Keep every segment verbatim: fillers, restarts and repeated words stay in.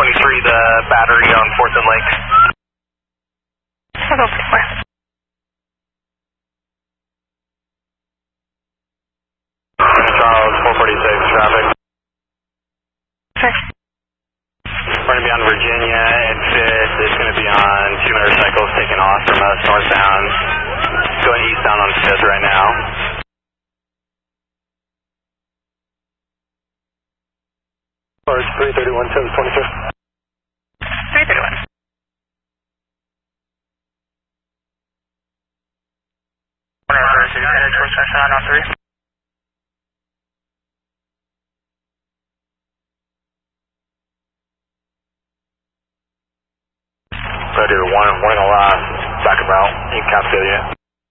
twenty-three, the battery on fourth and Lake. Hello, before. Charles, four forty-six, traffic. Six. We're going to be on Virginia at fifth. It's going to be on two motorcycles taking off from us northbound. Going eastbound on fifth right now. Large three thirty-one, ten twenty-two. three thirty-one. One hour, so you're headed towards Sunshine on three. Ready to one, one and a last, back about, you can capture the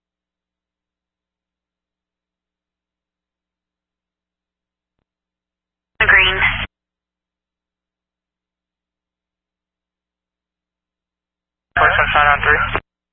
Green. Towards Sunshine on three.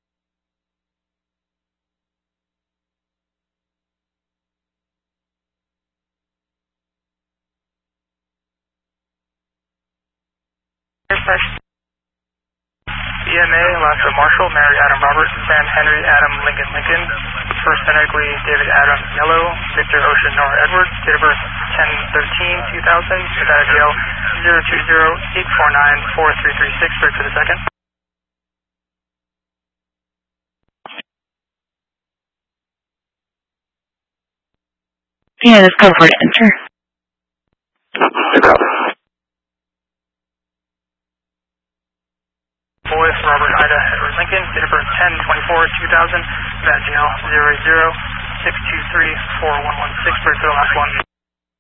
Here's first. E M A, Alaska Marshall, Mary Adam Robert, Sam Henry Adam Lincoln Lincoln, first phonetically David Adam Yellow, Victor Ocean Nora Edwards, date of birth ten thirteen two thousand, Nevada Jail zero two zero eight four nine four three three six, break for the second. Yeah, let's go for it. Enter. Boyce Robert Ida Edward Lincoln, date of birth ten twenty-four two thousand, Nevada Jail zero zero six two three four one one six, break for the last one.